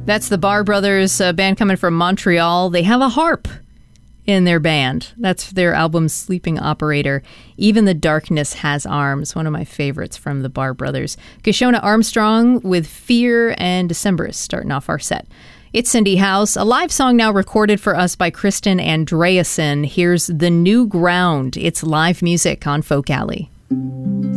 That's the Barr Brothers, a band coming from Montreal. They have a harp in their band. That's their album Sleeping Operator. Even the Darkness Has Arms, one of my favorites from the Barr Brothers. Kishona Armstrong with Fear and Decemberist starting off our set. It's Cindy House, a live song now recorded for us by Kristen Andreasen. Here's The New Ground. It's live music on Folk Alley.